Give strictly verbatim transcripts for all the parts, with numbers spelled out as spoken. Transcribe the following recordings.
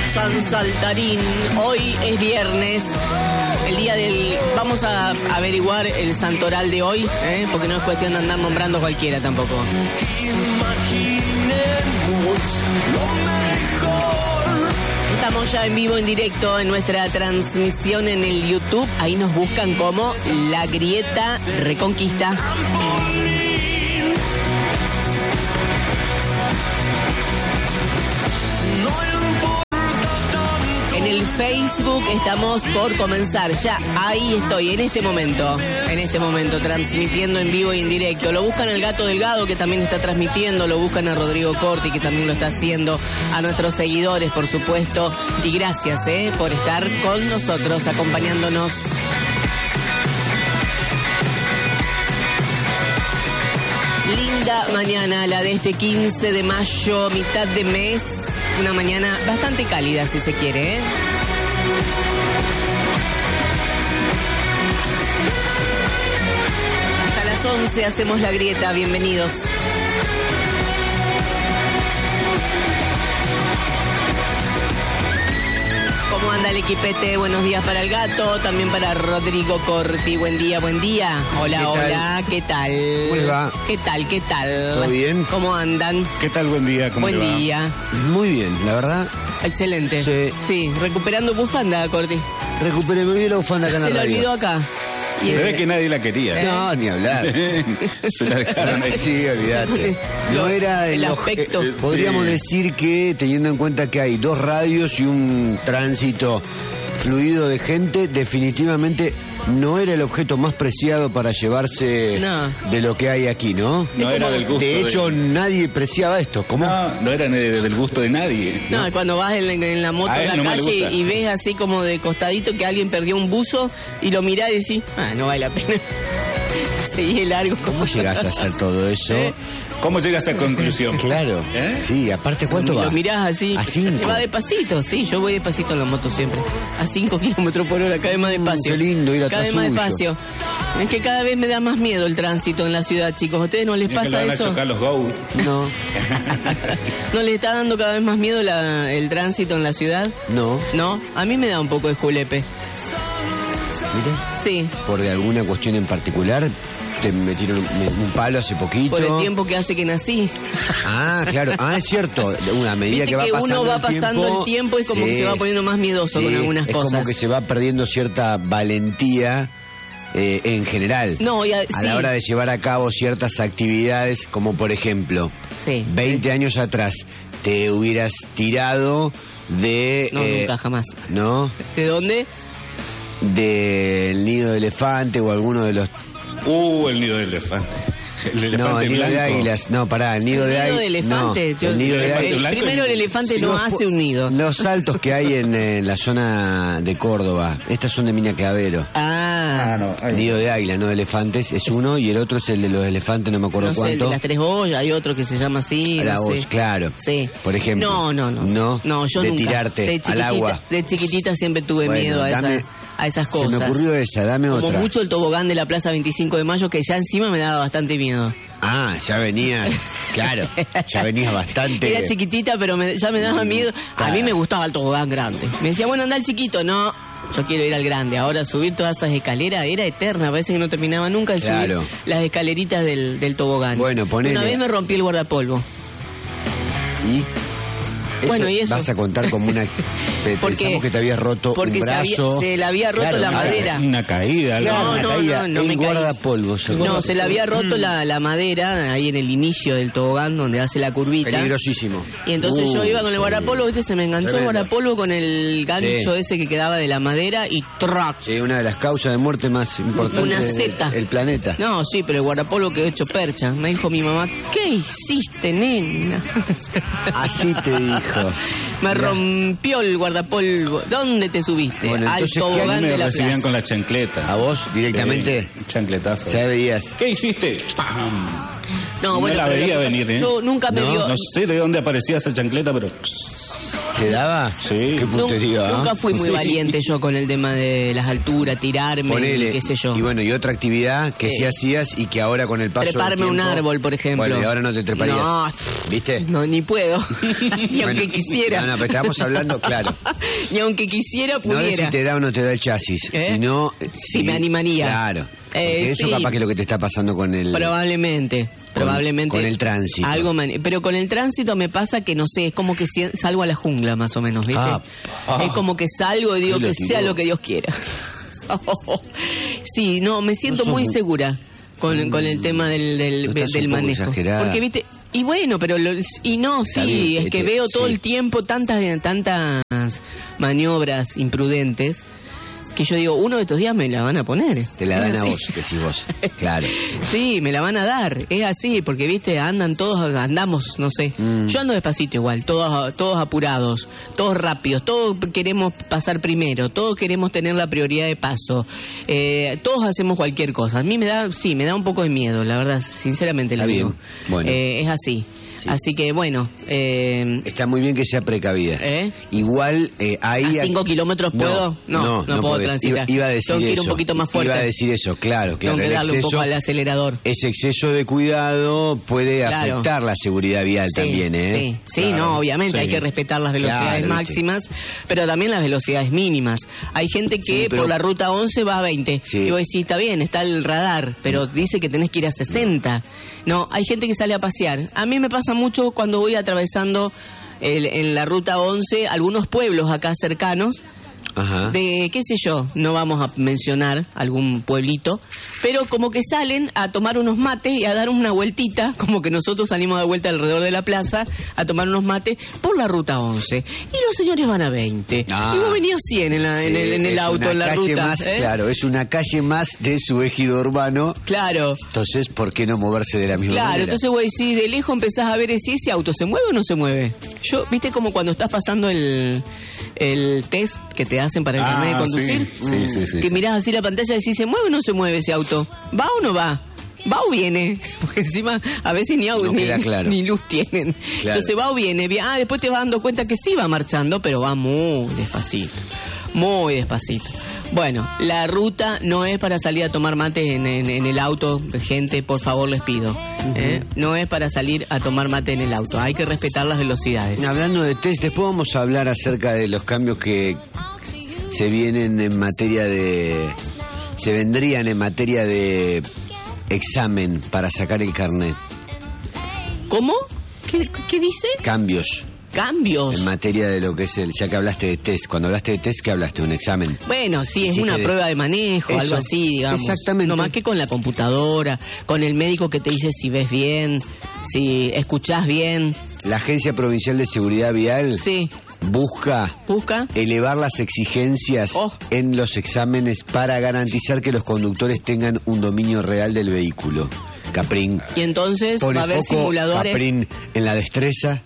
San Saltarín. Hoy es viernes, el día del... Vamos a averiguar el santoral de hoy, ¿eh? Porque no es cuestión de andar nombrando cualquiera tampoco. Imaginemos lo mejor. Estamos ya en vivo, en directo, en nuestra transmisión en el YouTube. Ahí nos buscan como La Grieta Reconquista. En el Facebook estamos por comenzar. Ya, ahí estoy, en este momento. En este momento, transmitiendo en vivo y en directo. Lo buscan al Gato Delgado, que también está transmitiendo. Lo buscan a Rodrigo Corti, que también lo está haciendo. A nuestros seguidores, por supuesto. Y gracias, eh, por estar con nosotros, acompañándonos. Linda mañana, la de este quince de mayo, mitad de mes. Una mañana bastante cálida, si se quiere, ¿eh? Hasta las once hacemos La Grieta. Bienvenidos. ¿Cómo anda el equipete? Buenos días para el Gato, también para Rodrigo Corti. Buen día, buen día. Hola, ¿Qué hola, ¿qué tal? ¿Cómo les va? ¿Qué tal, qué tal? ¿Todo bien? ¿Cómo andan? ¿Qué tal? Buen día, ¿cómo Buen le va? día. Muy bien, la verdad. Excelente. Sí. Sí, recuperando bufanda, Corti. Recuperé muy bien la bufanda acá en la Se la radio. olvidó acá. Se ve que nadie la quería. No, ni hablar. Se la dejaron ahí. Sí, olvídate. No era el el aspecto. eh, Podríamos Sí. decir que, teniendo en cuenta que hay dos radios y un tránsito fluido de gente, definitivamente no era el objeto más preciado para llevarse No. de lo que hay aquí, ¿no? No era del gusto De hecho, de... nadie preciaba esto. ¿Cómo? No, no era ni de- del gusto de nadie. No, cuando vas en, en la moto A en él la no me le calle gusta. y ves así como de costadito que alguien perdió un buzo y lo mirás y decís, ah, no vale la pena. Seguí largo. ¿Cómo llegas a hacer todo eso? ¿Eh? ¿Cómo llegas a esa conclusión? Claro. ¿Eh? Sí, aparte, ¿cuánto Y va? lo mirás así. A cinco. Va despacito, sí, yo voy despacito en la moto siempre. A cinco kilómetros por hora, cada vez más despacio. qué lindo ir Cada atrás vez más tuyo. despacio. Es que cada vez me da más miedo el tránsito en la ciudad, chicos. ¿A ustedes no les Es que le pasa van a eso? chocar los Go. No. ¿No les está dando cada vez más miedo la- el tránsito en la ciudad? No, No, a mí me da un poco de julepe. mire, Sí, por alguna cuestión en particular, te metieron un, un palo hace poquito. por el tiempo que hace que nací. Ah, claro, ah, es cierto. Una medida Viste que va que pasando uno va el pasando tiempo, el tiempo y como sí, que se va poniendo más miedoso sí, con algunas es cosas. como que se va perdiendo cierta valentía eh, en general. No, y a, A sí, la hora de llevar a cabo ciertas actividades, como por ejemplo, sí. veinte años atrás, te hubieras tirado de... No, eh, nunca, jamás. ¿No? ¿De dónde? Del nido de elefante o alguno de los... Uh, el nido del elefante. El elefante No, el nido blanco. de águilas. No, pará, el nido El de nido águilas. de elefante. No, Yo- el nido de el elefante águilas. blanco. Primero el elefante Si no vos hace po- un nido. Los saltos que hay en, eh, la zona de Córdoba, estas son de Mina Clavero. Ah, Ah, no. ahí. Nido de águila, no de elefantes, es uno, y el otro es el de los elefantes, no me acuerdo no sé, el cuánto. de las tres ollas, hay otro que se llama así, La no voz, sé. claro. Sí. Por ejemplo. No, no, no. No, No, yo de nunca. tirarte de al chiquitita, agua. De chiquitita siempre tuve Bueno, miedo a, dame- esa- a esas Se cosas. me ocurrió esa, dame Como otra. mucho el tobogán de la Plaza veinticinco de Mayo, que ya encima me daba bastante miedo. Ah, ya venías, claro, ya venías bastante... Era chiquitita, pero me- ya me daba miedo. A claro. mí me gustaba el tobogán grande. Me decía, bueno, anda el chiquito. No, yo quiero ir al grande. Ahora subir todas esas escaleras era eterna. Parece que no terminaba nunca de Claro. subir las escaleritas del, del tobogán. Bueno, ponele. Una vez me rompí el guardapolvo. ¿Y? Bueno, ¿y eso? Vas a contar como una... Pe- Porque- Pensamos que te habías roto porque un se había- brazo. se le había roto la una- madera. Una caída. algo. Claro, No, una no, caída. no, no El me caí. guardapolvo. se No, rompe. se le había roto la, la madera ahí en el inicio del tobogán donde hace la curvita. Peligrosísimo. Y entonces Uh, yo iba con el sí. guardapolvo, ¿viste? Se me enganchó el Tremendo. guardapolvo con el gancho Sí. ese que quedaba de la madera y ¡trac! Sí, una de las causas de muerte más importantes Una del zeta. el planeta. No, sí, pero el guardapolvo quedó hecho percha. Me dijo mi mamá, ¿qué hiciste, nena? Así te dijo. Me Mirá. rompió el guardapolvo. ¿Dónde te subiste? Bueno, Al entonces, ¿qué A mí tobogán me de la recibían plaza. con la chancleta. ¿A vos directamente? Eh, chancletazo. Ya veías. ¿Qué hiciste? ¡Pam! No, bueno, no la pero lo veía que- venir, ¿eh? no, nunca me No, dio... No sé de dónde aparecía esa chancleta, pero... ¿Te daba? Sí. Qué puntería. Nunca, nunca ¿ah? fui muy Sí. valiente yo con el tema de las alturas, tirarme, Ponele. qué sé yo. Y bueno, y otra actividad que Sí. sí hacías y que ahora con el paso Treparme del un tiempo... árbol, por ejemplo. Bueno, y ahora no te treparías. No. ¿Viste? No, ni puedo. Ni Bueno, aunque quisiera. No, no, pero estábamos hablando, claro. Ni aunque quisiera, No de pudiera. si te da o no te da el chasis, ¿Eh? sino... Sí, me animaría. Claro. Porque Eh, eso sí. capaz que es lo que te está pasando con el... Probablemente, Con- probablemente. con el tránsito. Algo man- pero con el tránsito me pasa que no sé, es como que si- salgo a la jungla más o menos, ¿viste? Ah, ah. Es como que salgo y digo Ahí lo que tiró. sea lo que Dios quiera. Sí, no, me siento No sos muy muy- segura con, con el tema del, del, No estás del un poco manejo. exagerada. Porque, ¿viste? Y bueno, pero lo- y no, Está sí, bien, es que este, veo todo sí. el tiempo tantas tantas maniobras imprudentes que yo digo, uno de estos días me la van a poner. Te la dan Es a así. vos, decís vos. Claro. Sí, me la van a dar, es así, porque viste, andan todos, andamos, no sé. Mm. Yo ando despacito igual, todos, todos apurados, todos rápidos, todos queremos pasar primero, todos queremos tener la prioridad de paso, eh, todos hacemos cualquier cosa. A mí me da, sí, me da un poco de miedo, la verdad, sinceramente lo Está digo. bien, bueno. Eh, es así. Sí. Así que bueno, eh, Está muy bien que sea precavida. ¿Eh? Igual eh, ahí... ¿a cinco kilómetros puedo? No, no, puedo podés. transitar. Iba, iba a decir Tengo que ir eso. un poquito más fuerte. Iba a decir eso, claro, claro. tengo que el darle un exceso- poco al acelerador. Ese exceso de cuidado puede Claro. afectar la seguridad vial Sí, también, ¿eh? Sí, sí, Claro, no, obviamente sí. hay que respetar las velocidades Claro, máximas, pero también las velocidades mínimas. Hay gente que Sí, pero- por la ruta once va a veinte. Sí. Y vos decís, está bien, está el radar, pero dice que tenés que ir a sesenta. No, hay gente que sale a pasear. A mí me pasa mucho cuando voy atravesando el- en la ruta once algunos pueblos acá cercanos, Ajá. de, qué sé yo, no vamos a mencionar algún pueblito, pero como que salen a tomar unos mates y a dar una vueltita, como que nosotros salimos de vuelta alrededor de la plaza a tomar unos mates por la ruta once. Y los señores van a veinte. Ah. Y vos venías cien en, la- en el, en el Es auto, una en la calle ruta. más, ¿eh? Claro, es una calle más de su ejido urbano. Claro. Entonces, ¿por qué no moverse de la misma Claro, manera? entonces vos decís, de lejos empezás a ver si ese auto se mueve o no se mueve. Yo, viste como cuando estás pasando el, el test que te hacen para el Ah, carnet de conducir. sí, sí, sí, sí, que sí. mirás así la pantalla y decís, ¿se mueve o no se mueve ese auto? ¿Va o no va? ¿Va o viene? Porque encima a veces ni, au- No ni, queda claro. ni luz tienen. Entonces va o viene. Vi- Ah, después te vas dando cuenta que sí va marchando, pero va muy despacito. Muy despacito. Bueno, la ruta no es para salir a tomar mate en, en- en el auto. Gente, por favor, les pido. ¿eh? No es para salir a tomar mate en el auto. Hay que respetar las velocidades. Hablando de test, después vamos a hablar acerca de los cambios que se vienen en materia de... se vendrían en materia de examen para sacar el carnet. ¿Cómo? ¿Qué, qué dice? Cambios Cambios. en materia de lo que es el... Ya que hablaste de test, cuando hablaste de test, ¿qué hablaste? ¿Un examen? Bueno, sí, es Hiciste una de- prueba de manejo, Eso, algo así, digamos. exactamente. No más que con la computadora, con el médico que te dice si ves bien, si escuchás bien. La Agencia Provincial de Seguridad Vial Sí, busca busca. elevar las exigencias Oh. en los exámenes para garantizar que los conductores tengan un dominio real del vehículo. Caprín. Y entonces Pone va a haber foco, simuladores. Caprín, en la destreza.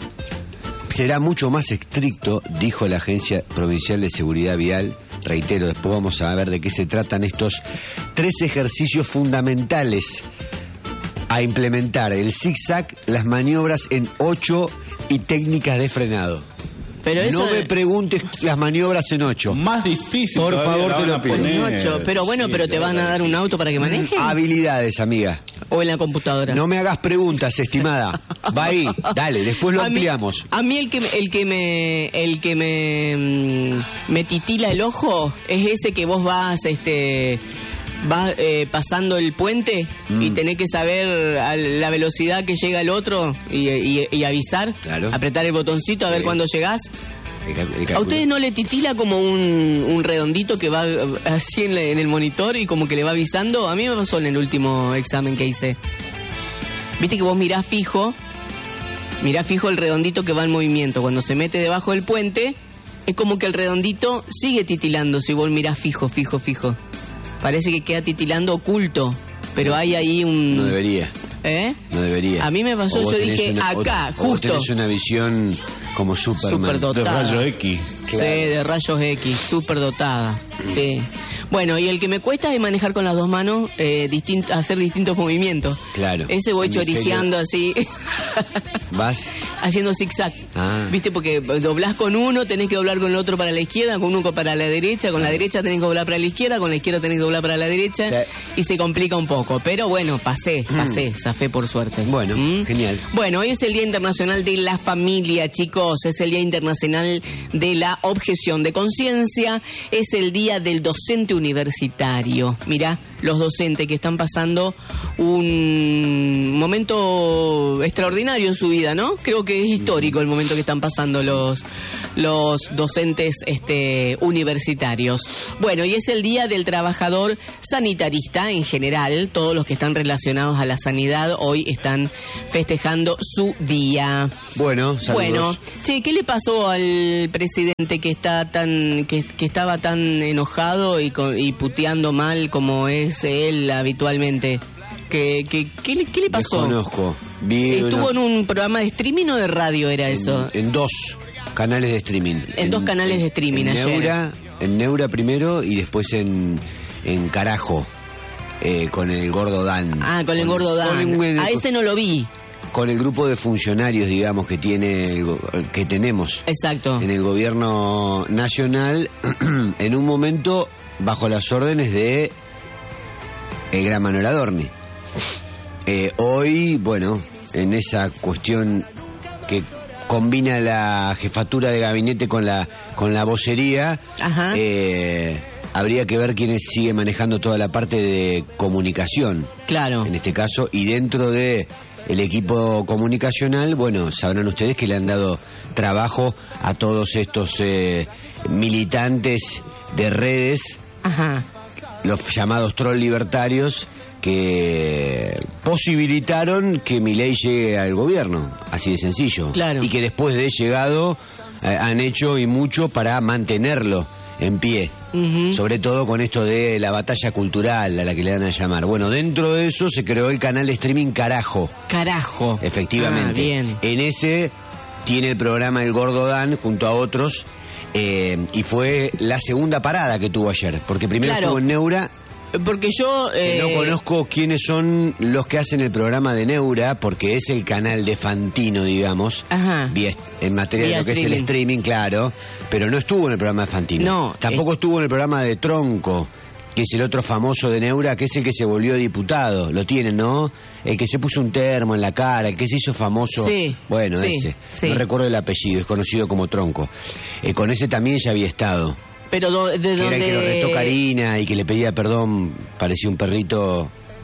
Será mucho más estricto, dijo la Agencia Provincial de Seguridad Vial. Reitero, después vamos a ver de qué se tratan estos tres ejercicios fundamentales a implementar: el zig-zag, las maniobras en ocho y técnicas de frenado. Pero eso No me preguntes las maniobras en ocho. Más difícil. Por todavía favor, la te van lo a pido. poner. ocho, pero bueno, Sí, pero te van a dar un auto para que maneje Habilidades, amiga. o en la computadora. No me hagas preguntas, estimada. Va ahí, dale, después lo A mí- ampliamos. A mí el que me, el que me el que me mm, me titila el ojo es ese que vos vas este vas eh, pasando el puente Mm. y tenés que saber a la velocidad que llega el otro y, y- y avisar, Claro. apretar el botoncito a ver Sí. cuándo llegás. El cal- el ¿A cálculo. ustedes no le titila como un, un redondito que va eh, así en, la- en el monitor y como que le va avisando? A mí me pasó en el último examen que hice. Viste que vos mirás fijo, mirás fijo el redondito que va en movimiento. Cuando se mete debajo del puente, es como que el redondito sigue titilando si vos mirás fijo, fijo, fijo. Parece que queda titilando oculto, pero hay ahí un... No debería, ¿Eh? no debería. A mí me pasó, O vos yo tenés dije, una- o- acá, o vos justo. tenés una visión como Superman. Superdotada. De rayo X. Claro. Sí, de rayos X, súper dotada. Sí. Bueno, y el que me cuesta es manejar con las dos manos, eh, distint- hacer distintos movimientos. Claro. Ese voy Hemisferio. choriceando así, Vas. haciendo zigzag. Ah. ¿Viste? Porque doblás con uno, tenés que doblar con el otro para la izquierda, con uno para la derecha, con la derecha tenés que doblar para la izquierda, con la izquierda tenés que doblar para la derecha, Sí. y se complica un poco. Pero bueno, pasé, pasé, zafé por suerte. Bueno, ¿Mm? genial. Bueno, hoy es el Día Internacional de la Familia, chicos. Es el Día Internacional de la Objeción de Conciencia. Es el Día del Docente Universitario. Mirá, los docentes que están pasando un momento extraordinario en su vida, ¿no? Creo que es histórico el momento que están pasando los, los docentes este, universitarios. Bueno, y es el Día del Trabajador Sanitarista en general. Todos los que están relacionados a la sanidad hoy están festejando su día. Bueno, saludos. Bueno, che, ¿qué le pasó al presidente que está tan que, que estaba tan enojado y, co- y puteando mal como es él habitualmente? ¿Qué, qué, qué, le, qué le pasó? Desconozco. Vi ¿Estuvo una- en un programa de streaming o de radio era eso? En, en dos canales de streaming. En dos canales de streaming en ayer. Neura, en Neura primero y después en, en Carajo, eh, con el Gordo Dan. Ah, con el Gordo Dan. Con el, A ese no lo vi. con el grupo de funcionarios, digamos, que tiene el go- que tenemos Exacto. en el gobierno nacional, en un momento bajo las órdenes de el gran Manuel Adorni. Eh, hoy, bueno, en esa cuestión que combina la jefatura de gabinete con la con la vocería, Ajá. eh, habría que ver quiénes sigue manejando toda la parte de comunicación, Claro. en este caso, y dentro de el equipo comunicacional, bueno, sabrán ustedes que le han dado trabajo a todos estos eh, militantes de redes, Ajá. los llamados troll libertarios, que posibilitaron que Milei llegue al gobierno, así de sencillo. Claro. Y que después de llegado eh, han hecho y mucho para mantenerlo en pie. Ujú. Sobre todo con esto de la batalla cultural a la que le dan a llamar. Bueno, dentro de eso se creó el canal de streaming Carajo, Carajo. efectivamente. Ah, bien. En ese tiene el programa El Gordo Dan junto a otros, eh, y fue la segunda parada que tuvo ayer, porque primero Claro. estuvo en Neura. Porque yo... Que eh, no conozco quiénes son los que hacen el programa de Neura, porque es el canal de Fantino, digamos, Ajá. vía- en materia Vía de lo que es el streaming. streaming, claro, pero no estuvo en el programa de Fantino. No, Tampoco eh. estuvo en el programa de Tronco, que es el otro famoso de Neura, que es el que se volvió diputado. Lo tienen, ¿no? El que se puso un termo en la cara, el que se hizo famoso. Sí, Bueno, sí, ese. sí. No recuerdo el apellido, es conocido como Tronco. Eh, con ese también ya había estado. Pero do- de Que era el que lo donde... retó Karina y que le pedía perdón, parecía un perrito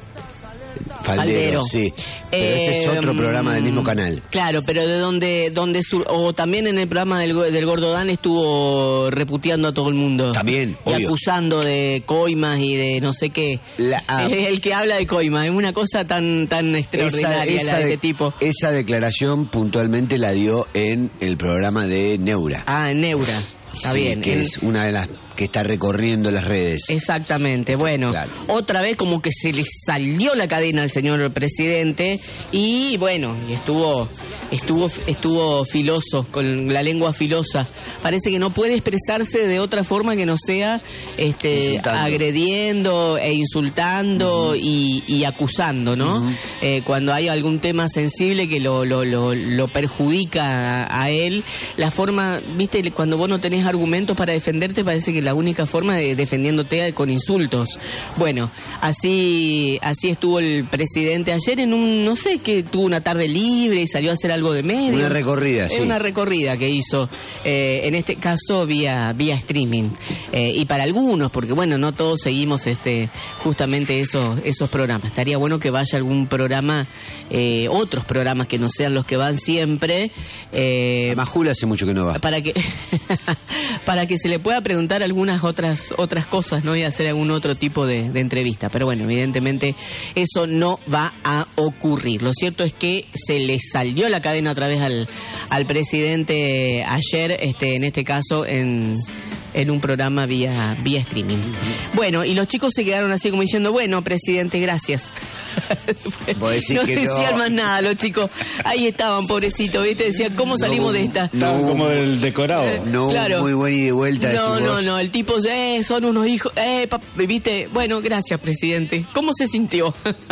faldero, Faldero. sí. Pero este es Eh, otro programa del mismo mm, canal. Claro, pero de donde, donde sur- o también en el programa del, go- del Gordo Dan estuvo reputeando a todo el mundo. También, Y obvio. acusando de coimas y de no sé qué. La- ah, Es el que habla de coimas, es una cosa tan tan extraordinaria la de de- este tipo. esa declaración puntualmente la dio en el programa de Neura. Ah, en Neura. Está Sí, bien. que en- es una de las que está recorriendo las redes. Exactamente, bueno, Claro. otra vez como que se le salió la cadena al señor presidente y bueno, y estuvo estuvo estuvo filoso, con la lengua filosa. Parece que no puede expresarse de otra forma que no sea este Insultando. agrediendo e insultando y, y acusando, ¿no? Ujú. Eh, cuando hay algún tema sensible que lo, lo, lo, lo perjudica a, a él, la forma, viste, cuando vos no tenés argumentos para defenderte, parece que la única forma de defendiéndote es con insultos. Bueno, así así estuvo el presidente ayer en un, no sé, que tuvo una tarde libre y salió a hacer algo de medio. Una recorrida, Es sí. una recorrida que hizo, eh, en este caso vía vía streaming. Eh, y para algunos, porque bueno, no todos seguimos este justamente esos, esos programas. Estaría bueno que vaya algún programa, eh, otros programas que no sean los que van siempre, eh, Majula hace mucho que no va. para que para que se le pueda preguntar algunas otras otras cosas, ¿no? Y hacer algún otro tipo de, de entrevista. Pero bueno, evidentemente eso no va a ocurrir. Lo cierto es que se le salió la cadena otra vez al, al presidente ayer, este, en este caso en en un programa vía, vía streaming. Bueno, y los chicos se quedaron así como diciendo, bueno, presidente, gracias. Vos decís no que decían no. más nada los chicos. Ahí estaban, pobrecitos, ¿viste? Decían, ¿cómo salimos No, de esta? Estaban No. como del decorado. Eh, No, Claro. muy buen y de vuelta. No, decís no, vos. no, el tipo, eh, son unos hijos, eh, pap- viste, bueno, gracias, presidente. ¿Cómo se sintió?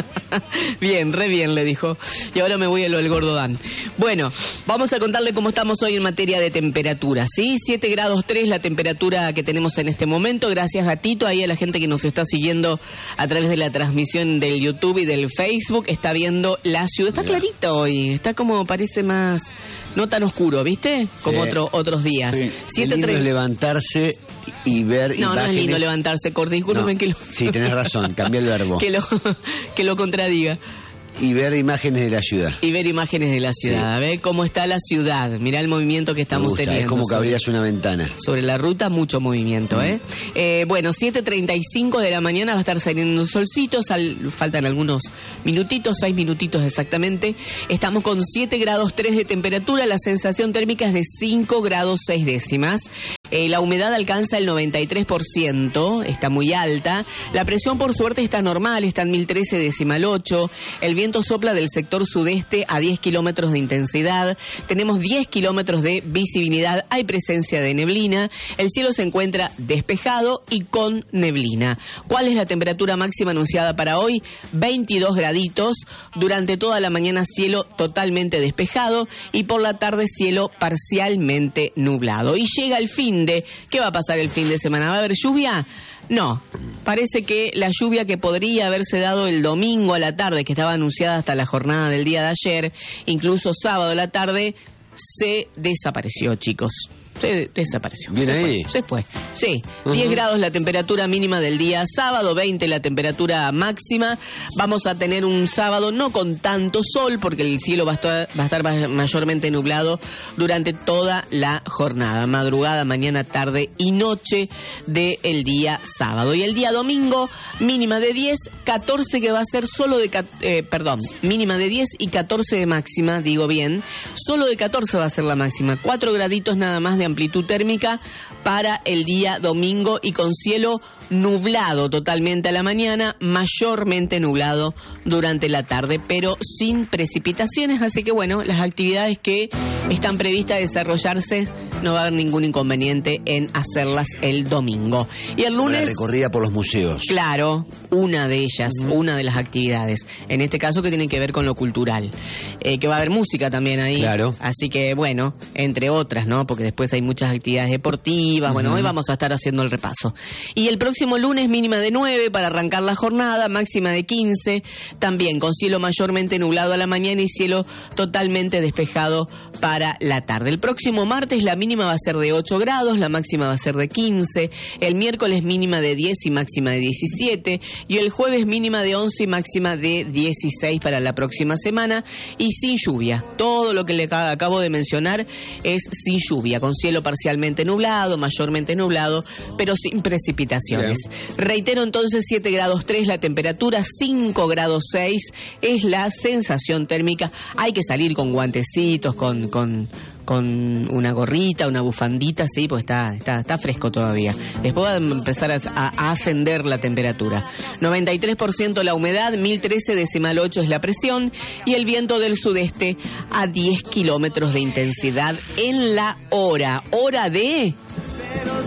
Bien, re bien, le dijo. Y ahora me voy a lo del gordo Dan. Bueno, vamos a contarle cómo estamos hoy en materia de temperatura, ¿sí? siete grados tres la temperatura que tenemos en este momento. Gracias, Gatito, ahí a la gente que nos está siguiendo a través de la transmisión del YouTube y del Facebook. Está viendo la ciudad. Está Mirá. clarito hoy, está como, parece más, no tan oscuro, ¿viste? Como Sí. otro, otros días. Sí. siete Lindo tres es levantarse y ver No, no es imágenes. lindo levantarse, Corti, disculpen No. que lo... Sí, tenés razón, cambia el verbo. que lo, que lo contradiga. Y ver imágenes de la ciudad. Y ver imágenes de la ciudad, Sí. a ver cómo está la ciudad, mirá el movimiento que Me estamos gusta, teniendo. es como que sobre- abrías una ventana. Sobre la ruta, mucho movimiento, ¿eh? Eh, bueno, siete treinta y cinco de la mañana va a estar saliendo un solcito, sal- faltan algunos minutitos, seis minutitos exactamente. Estamos con siete grados tres de temperatura, la sensación térmica es de cinco grados seis décimas. Eh, la humedad alcanza el noventa y tres por ciento, está muy alta. La presión, por suerte, está normal, está en mil trece decimal ocho. El viento sopla del sector sudeste a diez kilómetros de intensidad. Tenemos diez kilómetros de visibilidad, hay presencia de neblina. El cielo se encuentra despejado y con neblina. ¿Cuál es la temperatura máxima anunciada para hoy? veintidós graditos. Durante toda la mañana cielo totalmente despejado y por la tarde cielo parcialmente nublado. Y llega el fin de... ¿Qué va a pasar el fin de semana? ¿Va a haber lluvia? No, parece que la lluvia que podría haberse dado el domingo a la tarde, que estaba anunciada hasta la jornada del día de ayer, incluso sábado a la tarde, se desapareció, chicos. Se desapareció. Bien se ahí. Fue, se fue. Sí, Ujú. diez grados la temperatura mínima del día sábado, veinte la temperatura máxima. Vamos a tener un sábado no con tanto sol, porque el cielo va a estar, va a estar ma- mayormente nublado durante toda la jornada, madrugada, mañana, tarde y noche del día sábado. Y el día domingo, mínima de diez, catorce que va a ser solo de... ca- Eh, perdón, mínima de diez y catorce de máxima, digo bien. Solo de catorce va a ser la máxima. cuatro graditos nada más de amplitud térmica para el día domingo y con cielo nublado totalmente a la mañana, mayormente nublado durante la tarde, pero sin precipitaciones, así que bueno, las actividades que están previstas desarrollarse no va a haber ningún inconveniente en hacerlas el domingo. Y el Una lunes... recorrida por los museos. Claro, una de ellas, una de las actividades. En este caso que tienen que ver con lo cultural. Eh, que va a haber música también ahí. Claro. Así que, bueno, entre otras, ¿no? Porque después hay muchas actividades deportivas. Bueno, hoy vamos a estar haciendo el repaso. Y el próximo lunes mínima de nueve para arrancar la jornada, máxima de quince. También con cielo mayormente nublado a la mañana y cielo totalmente despejado para la tarde. El próximo martes la mínima va a ser de ocho grados, la máxima va a ser de quince. El miércoles mínima de diez y máxima de diecisiete. Y el jueves mínima de once y máxima de dieciséis para la próxima semana. Y sin lluvia. Todo lo que le ca- acabo de mencionar es sin lluvia, con cielo parcialmente nublado, mayormente nublado, pero sin precipitaciones. Reitero entonces, siete grados tres la temperatura, cinco grados seis es la sensación térmica. Hay que salir con guantecitos, con... con con una gorrita, una bufandita, sí, pues está, está, está fresco todavía. Después va a empezar a, a- a ascender la temperatura. noventa y tres por ciento la humedad, mil trece decimal ocho es la presión y el viento del sudeste a diez kilómetros de intensidad en la hora. ¿Hora de?